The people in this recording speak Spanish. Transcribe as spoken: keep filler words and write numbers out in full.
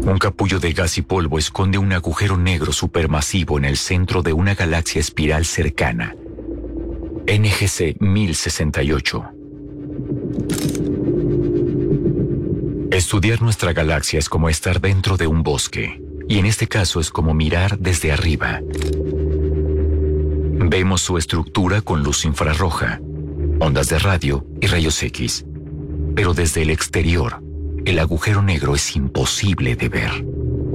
Un capullo de gas y polvo esconde un agujero negro supermasivo en el centro de una galaxia espiral cercana, N G C mil sesenta y ocho. Estudiar nuestra galaxia es como estar dentro de un bosque, y en este caso es como mirar desde arriba. Vemos su estructura con luz infrarroja, ondas de radio y rayos X, pero desde el exterior, el agujero negro es imposible de ver.